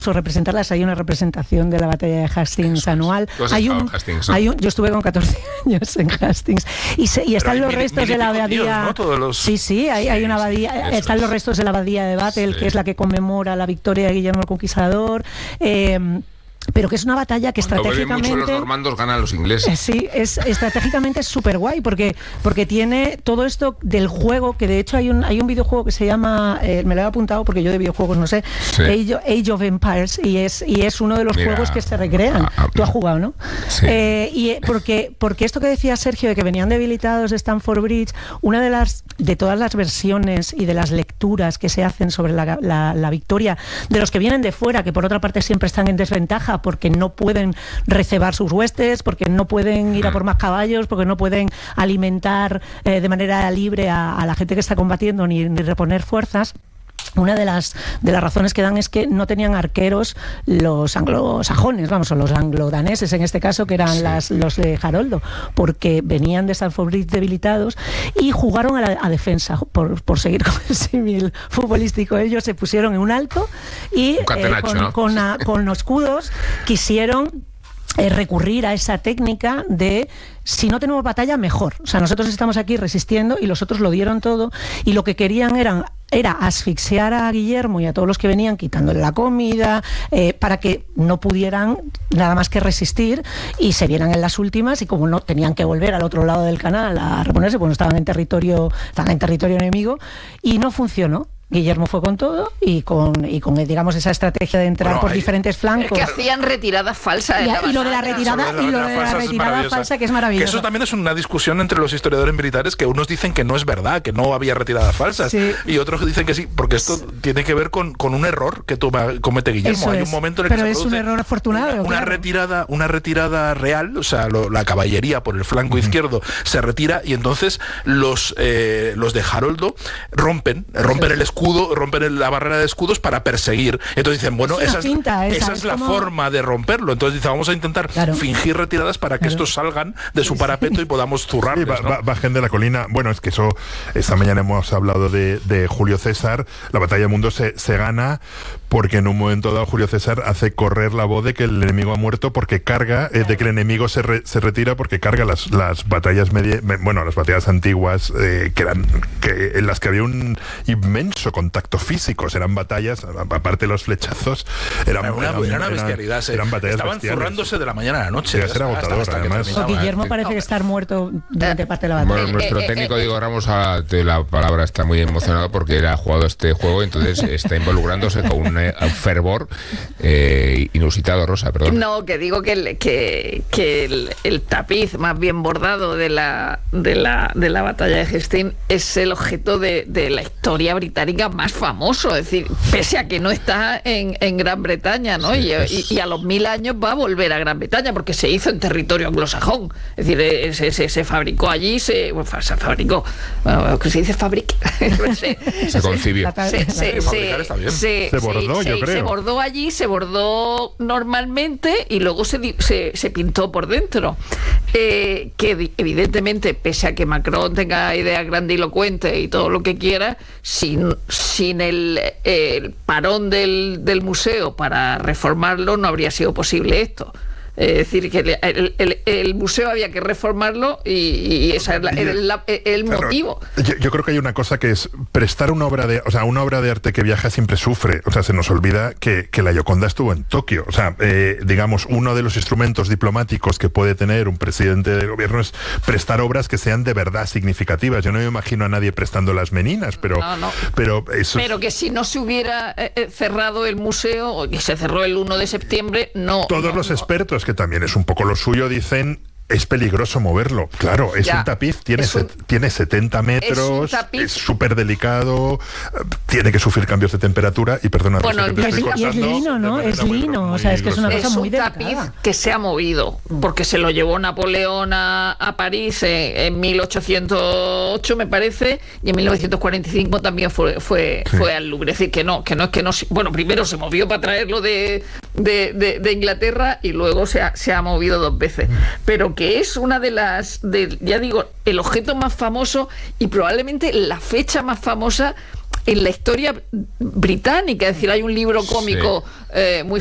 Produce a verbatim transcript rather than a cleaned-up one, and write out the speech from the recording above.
o representarlas. Hay una representación de la batalla de Hastings anual. Hay un, Hastings, ¿no? hay un, yo estuve con catorce años en Hastings y, se, y están los mil, restos mil de la abadía. ¿No? Todos los... Sí, sí, hay, sí, hay una abadía. Sí, están es. los restos de la abadía de Battle, sí. que es la que conmemora la victoria de Guillermo el Conquistador. Eh, pero que es una batalla que Cuando estratégicamente mucho los normandos ganan los ingleses. Sí, es estratégicamente es súper guay porque porque tiene todo esto del juego, que de hecho hay un hay un videojuego que se llama eh, me lo he apuntado porque yo de videojuegos no sé, sí. Age, Age of Empires, y es y es uno de los Mira, juegos que se recrean. A, a, Tú has jugado, ¿no? Sí. Eh, y porque porque esto que decía Sergio de que venían debilitados de Stamford Bridge, una de las de todas las versiones y de las lecturas que se hacen sobre la, la, la victoria de los que vienen de fuera, que por otra parte siempre están en desventaja porque no pueden recebar sus huestes, porque no pueden ir a por más caballos, porque no pueden alimentar eh, de manera libre a, a la gente que está combatiendo ni, ni reponer fuerzas. Una de las de las razones que dan es que no tenían arqueros los anglosajones, vamos, o los anglodaneses en este caso, que eran sí. las, los de Haroldo, porque venían de Stamford Bridge debilitados y jugaron a la a defensa, por, por seguir con el símil futbolístico. Ellos se pusieron en un alto y un eh, con, ¿no? con, a, con los escudos quisieron Eh, recurrir a esa técnica de si no tenemos batalla, mejor. O sea, nosotros estamos aquí resistiendo y los otros lo dieron todo y lo que querían eran, era asfixiar a Guillermo y a todos los que venían quitándole la comida eh, para que no pudieran nada más que resistir y se vieran en las últimas, y como no tenían que volver al otro lado del canal a reponerse, pues no estaban en territorio, estaban en territorio enemigo, y no funcionó. Guillermo fue con todo y con, y con digamos, esa estrategia de entrar bueno, por hay, diferentes flancos. Es que hacían retiradas falsas. Y, la y lo de la retirada, y lo de la retirada falsa, que es maravilloso. Que eso también es una discusión entre los historiadores militares, que unos dicen que no es verdad, que no había retiradas falsas, sí. y otros dicen que sí, porque esto sí. tiene que ver con, con un error que toma, comete Guillermo. Eso hay es. un momento en el Pero que es se un error afortunado. Una, una claro. retirada, una retirada real, o sea, lo, la caballería por el flanco uh-huh. izquierdo se retira y entonces los, eh, los de Haroldo rompen, rompen sí. el escudo, rompen el la barrera de escudos para perseguir. Entonces dicen, bueno, es esa, pinta, esa, esa es, es la como... forma de romperlo. Entonces dicen, vamos a intentar claro. fingir retiradas para que claro. estos salgan de su parapeto y podamos zurrarles, sí, ¿no? ba- bajen de la colina. Bueno, es que eso, esta mañana hemos hablado de, de Julio César. La batalla del mundo se, se gana porque en un momento dado Julio César hace correr la voz de que el enemigo ha muerto porque carga, eh, de que el enemigo se, re, se retira porque carga las, las batallas media, bueno, las batallas antiguas, eh, que eran que, en las que había un inmenso contacto físico. Eran batallas, aparte de los flechazos, eran, era una, eran, era una bestialidad. Eran, eran batallas estaban bestiales. zurrándose de la mañana a la noche. Sí, era agotador, hasta, hasta además. O Guillermo parece que estar muerto durante parte de la batalla. Bueno, nuestro técnico Diego Ramos, a, de la palabra, está muy emocionado porque él ha jugado este juego, entonces está involucrándose con un, un fervor eh, inusitado. Rosa, perdón. No, que digo que el, que, que el, el tapiz más bien bordado de la, de la, de la batalla de Hastings es el objeto de, de la historia británica más famoso. Es decir, pese a que no está en, en Gran Bretaña, ¿no? Sí, y, es... y, y a los mil años va a volver a Gran Bretaña porque se hizo en territorio anglosajón. Es decir, se, se, se fabricó allí, se, bueno, se fabricó, bueno, que se dice fabric. se, se concibió. Se, se, se, se, se bordó, se, yo se, creo. Se bordó allí, se bordó normalmente y luego se, se, se pintó por dentro. Eh, que evidentemente, pese a que Macron tenga ideas grandilocuentes y todo lo que quiera, sin, sin el, el parón del, del museo para reformarlo no habría sido posible esto. Es decir, que el, el, el museo había que reformarlo y, y ese era el, el, el motivo. Yo, yo creo que hay una cosa que es prestar una obra de, o sea, una obra de arte que viaja siempre sufre. O sea, se nos olvida que, que la Gioconda estuvo en Tokio. O sea, eh, digamos, uno de los instrumentos diplomáticos que puede tener un presidente del gobierno es prestar obras que sean de verdad significativas. Yo no me imagino a nadie prestando las meninas, pero, no, no. pero eso. Pero que si no se hubiera eh, cerrado el museo, o que se cerró el uno de septiembre, no. Todos no, los no. expertos, que también es un poco lo suyo, dicen es peligroso moverlo. Claro, es ya, un tapiz, tiene, un, set, tiene setenta metros, es súper delicado, tiene que sufrir cambios de temperatura y perdona, bueno, Rosa, que te estoy y es lino, ¿no? Es lino, muy, o sea, es que es una cosa es muy delicada. Es un tapiz que se ha movido, porque se lo llevó Napoleón a, a París en, en mil ochocientos ocho, me parece, y en mil novecientos cuarenta y cinco también fue fue, sí. fue al Louvre. Es decir, que no, que no es que no... Bueno, primero se movió para traerlo de, de, de, de Inglaterra y luego se ha, se ha movido dos veces. Pero que es una de las, de, ya digo, el objeto más famoso y probablemente la fecha más famosa en la historia británica. Es decir, hay un libro cómico sí. eh, muy